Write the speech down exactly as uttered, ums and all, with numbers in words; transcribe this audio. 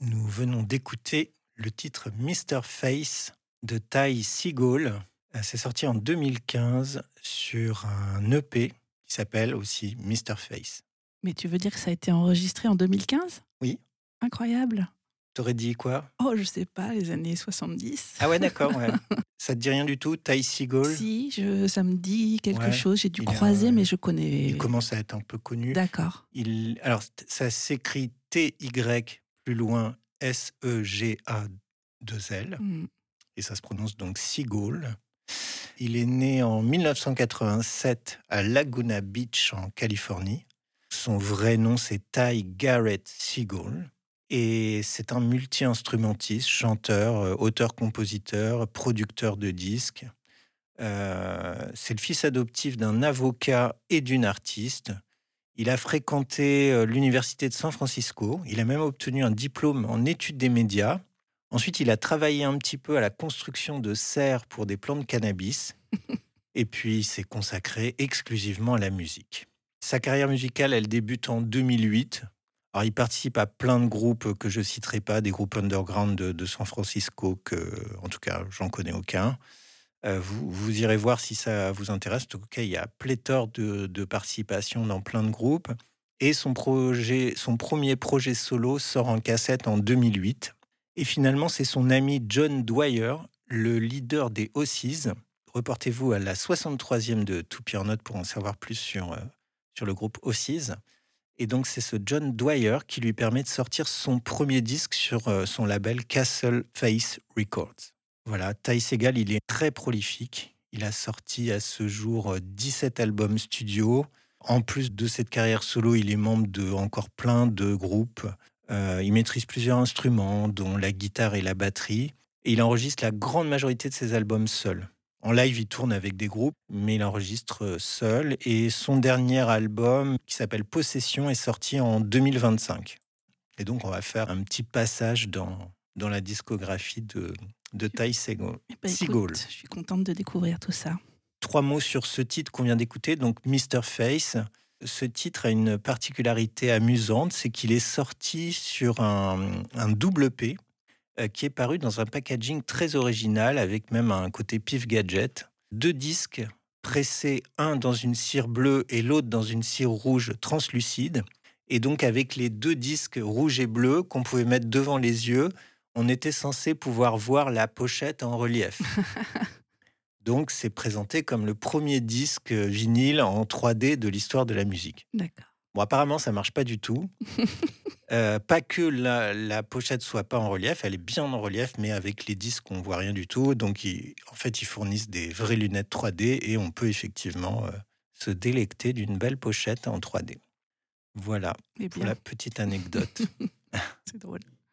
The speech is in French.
Nous venons d'écouter le titre Mister Face de Ty Segall. Euh, C'est sorti en deux mille quinze sur un E P qui s'appelle aussi Mister Face. Mais tu veux dire que ça a été enregistré en deux mille quinze? Oui, Incroyable. t'aurais dit quoi? Oh, je sais pas, les années soixante-dix. Ah ouais, d'accord, ouais. Ça te dit rien du tout, Ty Segall? Si, je, ça me dit quelque Ouais, chose. J'ai dû il, est, croiser, euh, mais je il connais. commence à être un peu connu. D'accord. Il, alors, ça s'écrit T Y, plus loin, S E G A deux L. Hmm. Et ça se prononce donc Segall. Il est né en dix-neuf cent quatre-vingt-sept à Laguna Beach, en Californie. Son vrai nom, c'est Ty Garrett Segall. Et c'est un multi-instrumentiste, chanteur, euh, auteur-compositeur, producteur de disques. Euh, c'est le fils adoptif d'un avocat et d'une artiste. Il a fréquenté euh, l'université de San Francisco. Il a même obtenu un diplôme en études des médias. Ensuite, il a travaillé un petit peu à la construction de serres pour des plants de cannabis. Et puis, il s'est consacré exclusivement à la musique. Sa carrière musicale, elle débute en deux mille huit. Alors, il participe à plein de groupes que je ne citerai pas, des groupes underground de, de San Francisco, que, en tout cas, j'en connais aucun. Euh, vous, vous irez voir si ça vous intéresse. En tout cas, il y a pléthore de, de participations dans plein de groupes. Et son, projet, son premier projet solo sort en cassette en deux mille huit. Et finalement, c'est son ami John Dwyer, le leader des Aussies. Reportez-vous à la soixante-troisième de To Pure Note pour en savoir plus sur, euh, sur le groupe Aussies. Et donc, c'est ce John Dwyer qui lui permet de sortir son premier disque sur euh, son label Castle Face Records. Voilà, Ty Segall, il est très prolifique. Il a sorti à ce jour euh, dix-sept albums studio. En plus de cette carrière solo, il est membre de encore plein de groupes. Euh, il maîtrise plusieurs instruments, dont la guitare et la batterie. Et il enregistre la grande majorité de ses albums seul. En live, il tourne avec des groupes, mais il enregistre seul. Et son dernier album, qui s'appelle Possession, est sorti en deux mille vingt-cinq. Et donc, on va faire un petit passage dans, dans la discographie de, de Ty Segall. Eh ben, écoute, Segall. je suis contente de découvrir tout ça. Trois mots sur ce titre qu'on vient d'écouter, donc Mister Face. Ce titre a une particularité amusante, c'est qu'il est sorti sur un, un double P euh, qui est paru dans un packaging très original, avec même un côté pif gadget. Deux disques pressés, un dans une cire bleue et l'autre dans une cire rouge translucide. Et donc avec les deux disques rouge et bleu qu'on pouvait mettre devant les yeux, on était censé pouvoir voir la pochette en relief. Donc c'est présenté comme le premier disque vinyle en trois D de l'histoire de la musique. D'accord. Bon, apparemment, ça marche pas du tout. Euh, pas que la, la pochette soit pas en relief, elle est bien en relief, mais avec les disques, on voit rien du tout. Donc, ils- en fait, ils fournissent des vraies lunettes trois D et on peut effectivement euh, se délecter d'une belle pochette en trois D. Voilà Eh pour bien, la petite anecdote. c'est drôle.